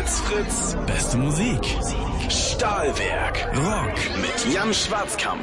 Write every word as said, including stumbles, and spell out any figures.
Fritz Fritz, beste Musik. Stahlwerk, Rock mit Jan Schwarzkamp.